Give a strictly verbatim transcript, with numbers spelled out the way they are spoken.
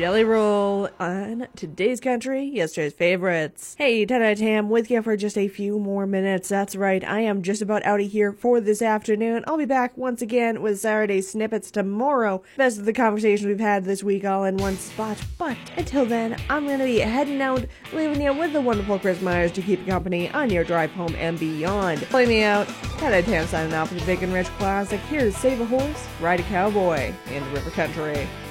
Jelly Roll on today's country, yesterday's favorites. Hey, Ted Tam with you for just a few more minutes. That's right, I am just about out of here for this afternoon. I'll be back once again with Saturday snippets tomorrow. Best of the conversations we've had this week all in one spot. But until then, I'm going to be heading out, leaving you with the wonderful Chris Myers to keep you company on your drive home and beyond. Play me out. Ted Tam signing off with the Big and Rich Classic. Here's Save a Horse, Ride a Cowboy in the River Country.